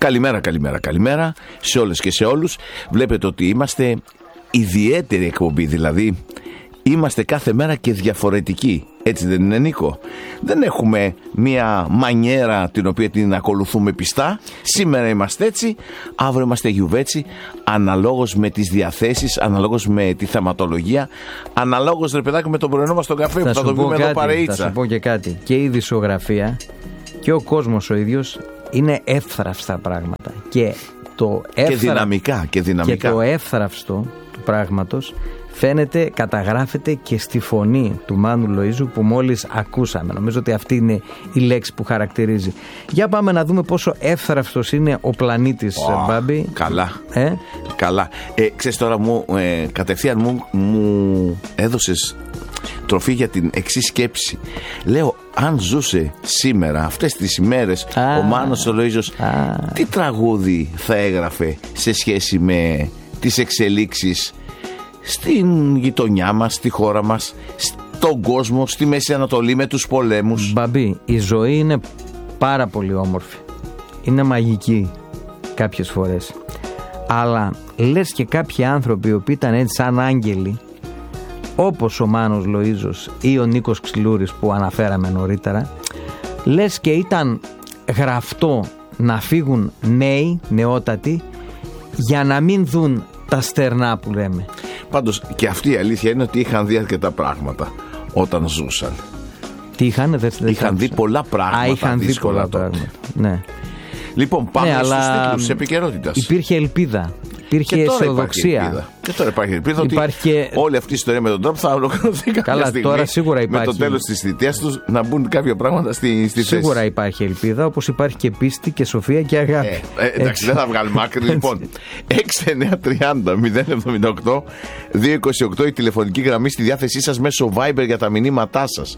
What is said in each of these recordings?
Καλημέρα σε όλες και σε όλους. Βλέπετε ότι είμαστε ιδιαίτερη εκπομπή, δηλαδή είμαστε κάθε μέρα και διαφορετικοί. Έτσι δεν είναι, Νίκο? Δεν έχουμε μία μανιέρα την οποία την ακολουθούμε πιστά. Σήμερα είμαστε έτσι, αύριο είμαστε γιουβέτσι, αναλόγως με τις διαθέσεις, αναλόγως με τη θεματολογία, αναλόγως, ρε παιδάκι, με τον πρωινό μας τον καφέ που θα το πούμε εδώ παρεΐτσα. Θα σου πω και κάτι. Και η δισογραφία και ο κόσμος ο ίδιος είναι εύθραυστα πράγματα. Και δυναμικά. Και το εύθραυστο του πράγματος φαίνεται, καταγράφεται και στη φωνή του Μάνου Λοΐζου που μόλις ακούσαμε. Νομίζω ότι αυτή είναι η λέξη που χαρακτηρίζει. Για πάμε να δούμε πόσο εύθραυστος είναι ο πλανήτης, Μπάμπη. Καλά. Ξέρεις τώρα, κατευθείαν μου έδωσες τροφή για την εξής σκέψη. Λέω, αν ζούσε σήμερα αυτές τις ημέρες ο Μάνος ο Λοΐζος, τι τραγούδι θα έγραφε σε σχέση με τις εξελίξεις στην γειτονιά μας, στη χώρα μας, στον κόσμο, στη Μέση Ανατολή, με τους πολέμους. Μπαμπή, η ζωή είναι πάρα πολύ όμορφη. Είναι μαγική κάποιες φορές. Αλλά λες και κάποιοι άνθρωποι οι οποίοι ήταν έτσι σαν άγγελοι, όπως ο Μάνος Λοΐζος ή ο Νίκος Ξυλούρης που αναφέραμε νωρίτερα, λες και ήταν γραφτό να φύγουν νέοι, νεότατοι, για να μην δουν τα στερνά που λέμε. Πάντως και αυτή η αλήθεια είναι ότι είχαν δει αρκετά πράγματα όταν ζούσαν. Τι είχαν, είχαν δει πολλά πράγματα. Είχαν δει πολλά πράγματα. Ναι. Λοιπόν, πάμε στους τίτλους της επικαιρότητας. Υπήρχε ελπίδα. Υπήρχε αισιοδοξία. Και τώρα υπάρχει ελπίδα ότι όλη αυτή η ιστορία με τον Τραμπ θα ολοκληρωθεί κάποια στιγμή. Τώρα σίγουρα υπάρχει. Με το τέλος της θητείας τους να μπουν κάποια πράγματα στη θέση. Σίγουρα υπάρχει ελπίδα, όπως υπάρχει και πίστη και σοφία και αγάπη. Εντάξει, δεν θα βγάλουμε άκρη. Λοιπόν, 693-078-228 η τηλεφωνική γραμμή στη διάθεσή σας μέσω Viber για τα μηνύματά σας.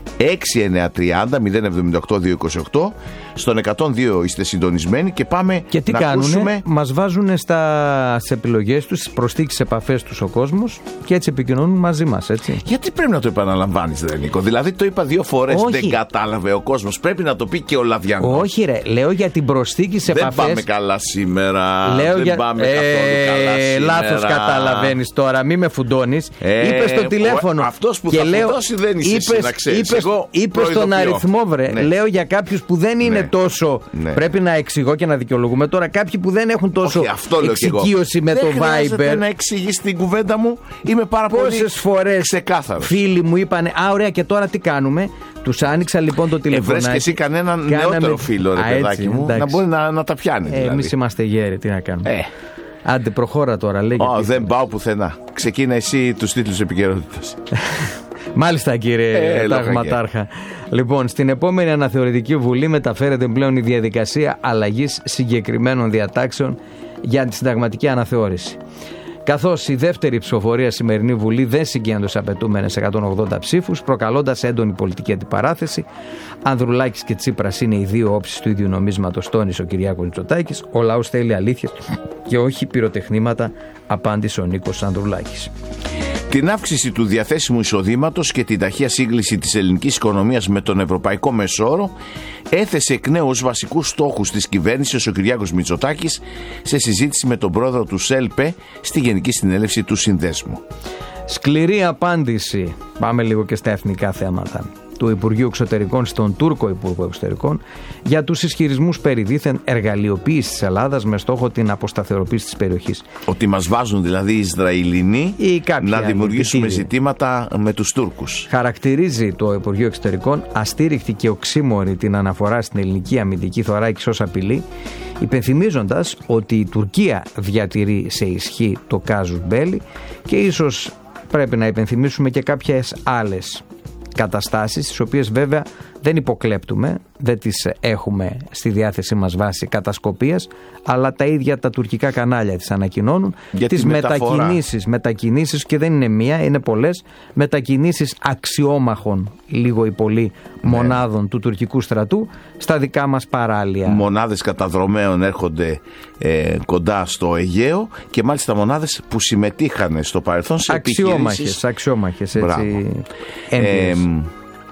693-078-228. Στον 102 είστε συντονισμένοι και πάμε και τι να κάνουνε, ακούσουμε. Μας βάζουν στις επιλογές τους, στις προστίκες επαφές τους ο κόσμος και έτσι επικοινωνούν μαζί μας, έτσι. Γιατί πρέπει να το επαναλαμβάνεις, ρε Νίκο? Δηλαδή το είπα 2 φορές, δεν κατάλαβε ο κόσμος. Πρέπει να το πει και ο Λαδιανός. Όχι, ρε, λέω για την προστίκη σε επαφές. Δεν πάμε καλά σήμερα. Δεν πάμε καθόλου καλά σήμερα. Λάθος καταλαβαίνεις τώρα, μη με φουντώνεις. Είπες στο τηλέφωνο. Αυτός που θα φουντώσει δεν είσαι εσύ, να ξέρεις. Είπες τον αριθμό, βρε. Ναι. Λέω για κάποιους που δεν είναι τόσο. Ναι. Πρέπει να εξηγώ και να δικαιολογούμε. Τώρα κάποιοι που δεν έχουν τόσο εξοικείωση με το Viber. Δεν να εξηγείς την κουβέντα μου. Είμαι πάρα πολύ ξεκάθαρος. Φίλοι μου είπανε, ωραία, και τώρα τι κάνουμε? Τους άνοιξα λοιπόν το τηλεφωνάκι. Βρες και εσύ κανέναν νεότερο φίλο, ρε παιδάκι μου, να μπορεί να τα πιάνει. Δηλαδή. Εμείς είμαστε γέροι, τι να κάνουμε. Άντε, προχώρα τώρα, λέγε. Δεν πάω πουθενά. Ξεκίνα εσύ τους τίτλους επικαιρότητας. Μάλιστα, κύριε Ταγματάρχα. Λοιπόν, στην επόμενη αναθεωρητική βουλή μεταφέρεται πλέον η διαδικασία αλλαγής συγκεκριμένων διατάξεων για τη συνταγματική αναθεώρηση. Καθώς η δεύτερη ψηφοφορία σημερινή Βουλή δεν συγκέντρωσε τους απαιτούμενες 180 ψήφους, προκαλώντας έντονη πολιτική αντιπαράθεση. Ανδρουλάκης και Τσίπρας είναι οι δύο όψεις του ίδιου νομίσματος, τόνισε ο Κυριάκος Μητσοτάκης. Ο λαός θέλει αλήθειες και όχι πυροτεχνήματα, απάντησε ο Νίκος Ανδρουλάκης. Την αύξηση του διαθέσιμου εισοδήματος και την ταχεία σύγκληση της ελληνικής οικονομίας με τον ευρωπαϊκό μεσόρο έθεσε εκ νέου ως βασικούς στόχους της κυβέρνησης ο Κυριάκος Μητσοτάκης σε συζήτηση με τον πρόεδρο του ΣΕΛΠΕ στη Γενική Συνέλευση του Συνδέσμου. Σκληρή απάντηση, πάμε λίγο και στα εθνικά θέματα, του Υπουργείου Εξωτερικών στον Τούρκο Υπουργό Εξωτερικών για τους ισχυρισμούς περί δίθεν εργαλειοποίησης της Ελλάδας με στόχο την αποσταθεροποίηση της περιοχής. Ότι μας βάζουν δηλαδή οι Ισραηλινοί να δημιουργήσουμε ζητήματα με τους Τούρκους. Χαρακτηρίζει το Υπουργείο Εξωτερικών αστήρικτη και οξύμορη την αναφορά στην ελληνική αμυντική θωράκιση ως απειλή, υπενθυμίζοντας ότι η Τουρκία διατηρεί σε ισχύ το κάζους μπέλι και ίσως πρέπει να υπενθυμίσουμε και κάποιες άλλες καταστάσεις, τις οποίες βέβαια δεν υποκλέπτουμε, δεν τις έχουμε στη διάθεσή μας βάση κατασκοπίας, αλλά τα ίδια τα τουρκικά κανάλια τις ανακοινώνουν. Για τις μετακινήσεις και δεν είναι μία, είναι πολλές, μετακινήσεις αξιόμαχων λίγο ή πολύ μονάδων του τουρκικού στρατού στα δικά μας παράλια. Μονάδες καταδρομέων έρχονται κοντά στο Αιγαίο και μάλιστα μονάδες που συμμετείχαν στο παρελθόν σε αξιόμαχες έτσι.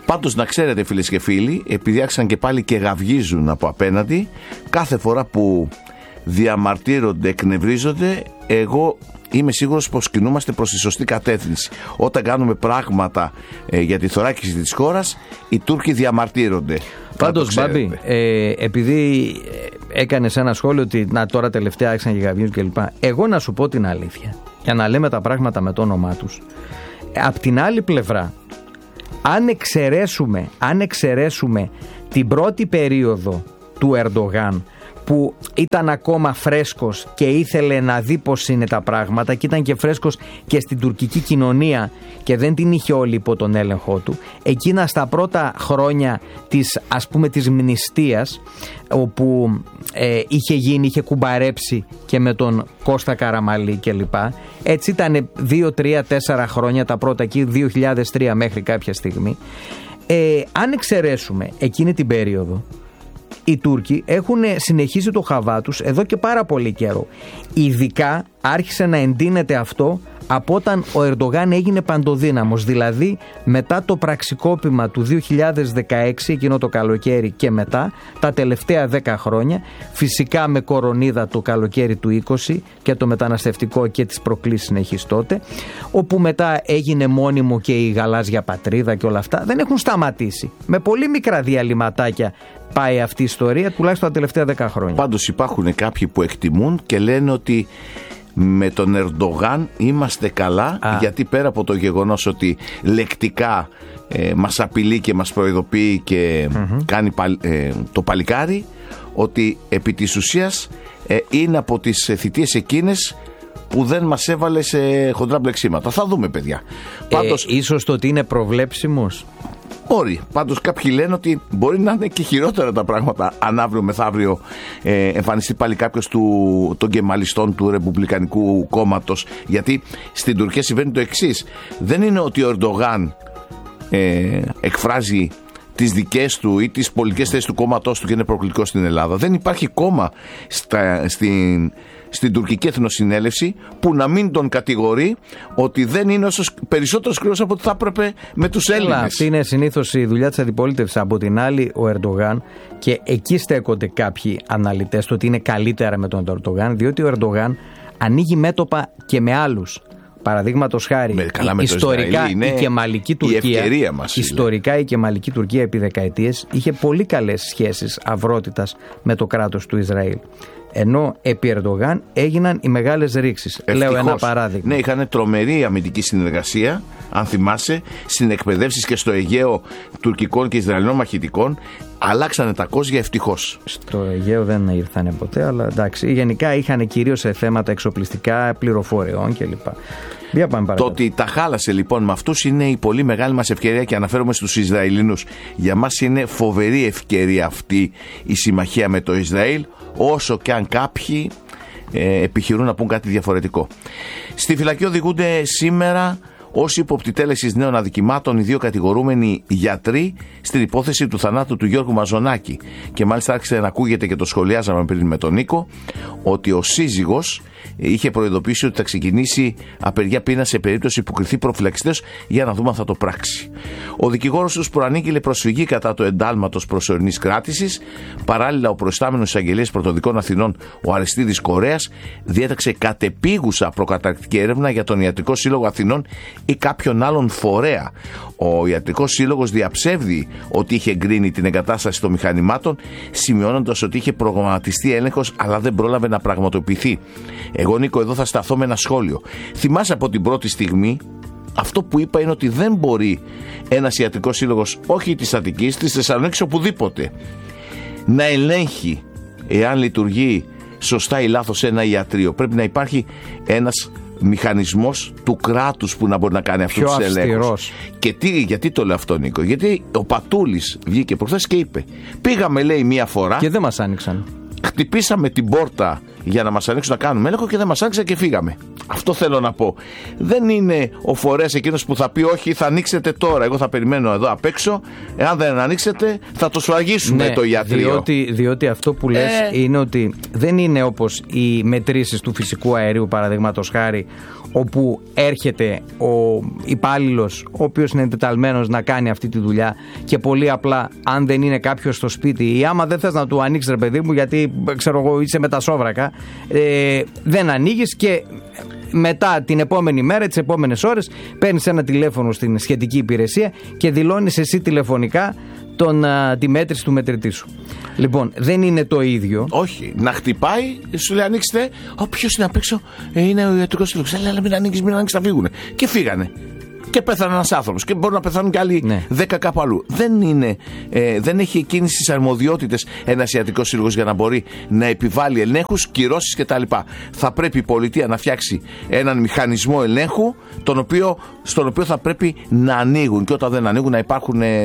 Πάντως να ξέρετε, φίλες και φίλοι, επειδή άρχισαν και πάλι και γαυγίζουν από απέναντι, κάθε φορά που διαμαρτύρονται, εκνευρίζονται, εγώ είμαι σίγουρος πως κινούμαστε προς τη σωστή κατεύθυνση. Όταν κάνουμε πράγματα για τη θωράκιση της χώρας, οι Τούρκοι διαμαρτύρονται. Πάντως, Μπάμπη, επειδή έκανες ένα σχόλιο ότι τώρα τελευταία άρχισαν και γαυγίζουν κλπ. Εγώ να σου πω την αλήθεια, για να λέμε τα πράγματα με το όνομά τους. Απ' την άλλη πλευρά, αν εξαιρέσουμε την πρώτη περίοδο του Ερντογάν, που ήταν ακόμα φρέσκος και ήθελε να δει πως είναι τα πράγματα, και ήταν και φρέσκος και στην τουρκική κοινωνία και δεν την είχε όλη υπό τον έλεγχό του, εκείνα στα πρώτα χρόνια της μνηστείας, όπου είχε κουμπαρέψει και με τον Κώστα Καραμαλή κλπ. Έτσι ήταν 2, 3, 4 χρόνια τα πρώτα εκεί, 2003 μέχρι κάποια στιγμή. Αν εξαιρέσουμε εκείνη την περίοδο, οι Τούρκοι έχουν συνεχίσει το χαβά τους εδώ και πάρα πολύ καιρό. Ειδικά άρχισε να εντείνεται αυτό από όταν ο Ερντογάν έγινε παντοδύναμος, δηλαδή μετά το πραξικόπημα του 2016, εκείνο το καλοκαίρι, και μετά τα τελευταία 10 χρόνια, φυσικά με κορονίδα το καλοκαίρι του 20 και το μεταναστευτικό και τις προκλήσεις συνεχής τότε, όπου μετά έγινε μόνιμο και η γαλάζια πατρίδα και όλα αυτά, δεν έχουν σταματήσει. Με πολύ μικρά διαλυματάκια πάει αυτή η ιστορία, τουλάχιστον τα τελευταία 10 χρόνια. Πάντως υπάρχουν κάποιοι που εκτιμούν και λένε ότι με τον Ερντογάν είμαστε καλά, γιατί πέρα από το γεγονός ότι λεκτικά μας απειλεί και μας προειδοποιεί και κάνει το παλικάρι, ότι επί της ουσίας είναι από τις θητείες εκείνες που δεν μας έβαλε σε χοντρά μπλεξίματα. Θα δούμε, παιδιά. Πάντως, ίσως το ότι είναι προβλέψιμος. Μπορεί. Πάντως κάποιοι λένε ότι μπορεί να είναι και χειρότερα τα πράγματα αν αύριο μεθαύριο εμφανιστεί πάλι κάποιος των κεμαλιστών του Ρεπουμπλικανικού κόμματος. Γιατί στην Τουρκία συμβαίνει το εξής. Δεν είναι ότι ο Ερντογάν εκφράζει τις δικές του ή τις πολιτικές θέσεις του κόμματός του και είναι προκλητικό στην Ελλάδα. Δεν υπάρχει κόμμα στην τουρκική εθνοσυνέλευση που να μην τον κατηγορεί ότι δεν είναι όσο περισσότερο σκληρός από ό,τι θα έπρεπε με τους Έλληνες. Αυτή είναι συνήθως η δουλειά της αντιπολίτευσης. Από την άλλη, ο Ερντογάν, και εκεί στέκονται κάποιοι αναλυτές, το ότι είναι καλύτερα με τον Ερντογάν, διότι ο Ερντογάν ανοίγει μέτωπα και με άλλους. Παραδείγματος χάρη, ιστορικά η Κεμαλική Τουρκία, η Κεμαλική Τουρκία επί δεκαετίες είχε πολύ καλές σχέσεις αυρότητας με το κράτος του Ισραήλ. Ενώ επί Ερντογάν έγιναν οι μεγάλες ρήξεις. Λέω ένα παράδειγμα. Ναι, είχαν τρομερή αμυντική συνεργασία, αν θυμάσαι, στην εκπαιδεύσεις και στο Αιγαίο τουρκικών και Ισραηλινών μαχητικών. Αλλάξανε τα κόζια, ευτυχώς. Στο Αιγαίο δεν ήρθανε ποτέ, αλλά εντάξει. Γενικά είχαν κυρίως σε θέματα εξοπλιστικά, πληροφοριών κλπ. Το ότι τα χάλασε λοιπόν με αυτούς είναι η πολύ μεγάλη μας ευκαιρία, και αναφέρομαι στους Ισραηλινούς. Για μας είναι φοβερή ευκαιρία αυτή η συμμαχία με το Ισραήλ, όσο και αν κάποιοι επιχειρούν να πούν κάτι διαφορετικό. Στη φυλακή οδηγούνται σήμερα ως ύποπτοι τέλεσης νέων αδικημάτων οι δύο κατηγορούμενοι γιατροί στην υπόθεση του θανάτου του Γιώργου Μαζονάκη. Και μάλιστα άρχισε να ακούγεται, και το σχολιάζαμε πριν με τον Νίκο, ότι ο σύζυγος είχε προειδοποιήσει ότι θα ξεκινήσει απεργία πείνας σε περίπτωση που κριθεί προφυλακιστέως, για να δούμε αν θα το πράξει. Ο δικηγόρος τους προανήγγειλε προσφυγή κατά του εντάλματος προσωρινής κράτησης. Παράλληλα, ο προϊστάμενος εισαγγελέας Πρωτοδικών Αθηνών, ο Αριστίδης Κορέας, διέταξε κατεπίγουσα προκαταρκτική έρευνα για τον Ιατρικό Σύλλογο Αθηνών ή κάποιον άλλον φορέα. Ο Ιατρικός Σύλλογος διαψεύδει ότι είχε εγκρίνει την εγκατάσταση των μηχανημάτων, σημειώνοντας ότι είχε προγραμματιστεί έλεγχος, αλλά δεν πρόλαβε να πραγματοποιηθεί. Εγώ, Νίκο, εδώ θα σταθώ με ένα σχόλιο. Θυμάσαι από την πρώτη στιγμή, αυτό που είπα είναι ότι δεν μπορεί ένας ιατρικός σύλλογος, όχι της Αττικής, της Θεσσαλονίκης, οπουδήποτε, να ελέγχει εάν λειτουργεί σωστά ή λάθος ένα ιατρείο. Πρέπει να υπάρχει ένας μηχανισμός του κράτους που να μπορεί να κάνει αυτούς τους ελέγχους. Και γιατί το λέω αυτό, Νίκο? Γιατί ο Πατούλης βγήκε προχθές και είπε: πήγαμε, λέει, μία φορά και δεν μας άνοιξαν. Χτυπήσαμε την πόρτα για να μας ανοίξουν να κάνουμε έλεγχο και δεν μας άνοιξαν και φύγαμε. Αυτό θέλω να πω. Δεν είναι ο φορέας εκείνος που θα πει: όχι, θα ανοίξετε τώρα, εγώ θα περιμένω εδώ απ' έξω. Εάν δεν ανοίξετε, θα το σφραγίσουμε, το ιατρείο. Διότι αυτό που λες είναι ότι δεν είναι όπως οι μετρήσεις του φυσικού αερίου, παραδείγματος χάρη, όπου έρχεται ο υπάλληλος ο οποίος είναι εντεταλμένος να κάνει αυτή τη δουλειά και πολύ απλά αν δεν είναι κάποιος στο σπίτι ή άμα δεν θες να του ανοίξεις, ρε παιδί μου, γιατί ξέρω εγώ είσαι με τα σόβρακα, δεν ανοίγεις και μετά την επόμενη μέρα, τις επόμενες ώρες παίρνεις ένα τηλέφωνο στην σχετική υπηρεσία και δηλώνεις εσύ τηλεφωνικά τη μέτρηση του μετρητή σου. Λοιπόν, δεν είναι το ίδιο. Όχι, να χτυπάει, σου λέει ανοίξτε. Ποιος είναι απ' έξω, είναι ο ιατρικός σύλλογος. Αλλά μην ανοίξεις, θα φύγουνε. Και φύγανε. Και πέθανε ένας άνθρωπος. Και μπορούν να πεθάνουν και άλλοι 10 κάπου αλλού. Δεν έχει εκείνες τις αρμοδιότητες ένας ιατρικός σύλλογος για να μπορεί να επιβάλλει ελέγχους, κυρώσεις κτλ. Θα πρέπει η πολιτεία να φτιάξει έναν μηχανισμό ελέγχου, στον οποίο θα πρέπει να ανοίγουν. Και όταν δεν ανοίγουν να υπάρχουν